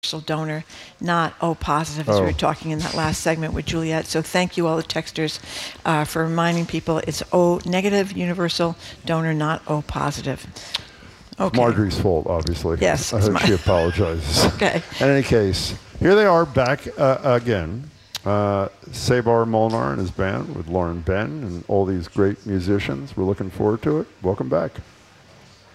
donor, not O positive, as we were talking in that last segment with Juliet. So thank you, all the texters, for reminding people it's O negative universal donor, not O positive. Okay. Marjorie's fault, obviously. Yes. I hope she apologizes. Okay. In any case, here they are back again. Sabar Molnar and his band with Lauren Ben and all these great musicians. We're looking forward to it. Welcome back.